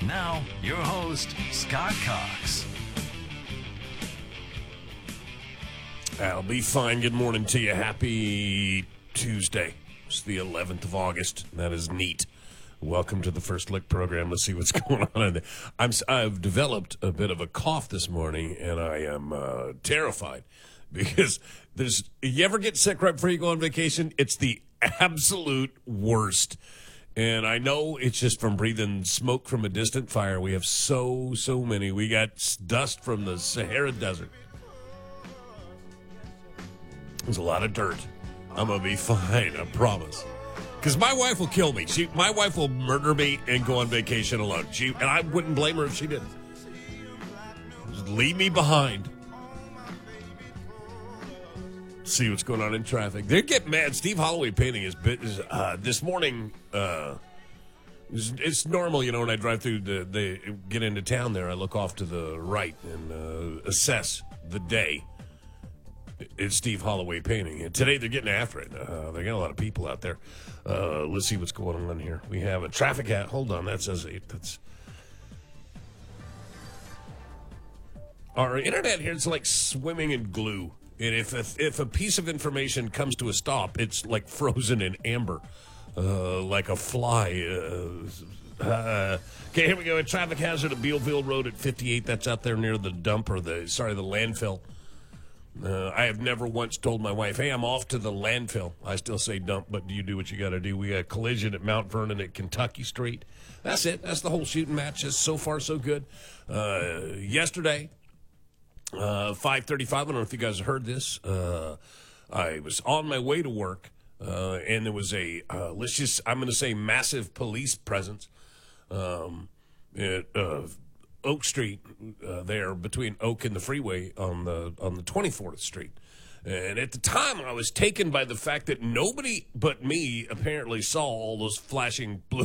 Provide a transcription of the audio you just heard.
Now, your host, Scott Cox. I'll be fine. Good morning to you. Happy Tuesday. It's the 11th of August. That is neat. Welcome to the First Lick program. Let's see what's going on. I've developed a bit of a cough this morning, and I am terrified because you ever get sick right before you go on vacation? It's the absolute worst. And I know it's just from breathing smoke from a distant fire. We have so many. We got dust from the Sahara Desert. There's a lot of dirt. I'm going to be fine, I promise. Because my wife will kill me. My wife will murder me and go on vacation alone. And I wouldn't blame her if she didn't. Just leave me behind. See what's going on in traffic. They get mad. Steve Holloway painting is this morning. It's normal, when I drive through they get into town there. I look off to the right and assess the day. It's Steve Holloway painting. And today they're getting after it. They got a lot of people out there. Let's see what's going on here. We have a traffic hat. Hold on, that says that's our internet here. It's like swimming in glue. And if a piece of information comes to a stop, it's like frozen in amber, like a fly. Okay, here we go. A traffic hazard at Bealville Road at 58. That's out there near the dump or the landfill. I have never once told my wife, hey, I'm off to the landfill. I still say dump, but you do what you got to do. We got a collision at Mount Vernon at Kentucky Street. That's it. That's the whole shooting match. Just so far, so good. Yesterday, 5:35. I don't know if you guys heard this. I was on my way to work, and there was I'm going to say massive police presence at Oak Street, there between Oak and the freeway on the 24th Street. And at the time, I was taken by the fact that nobody but me apparently saw all those flashing blue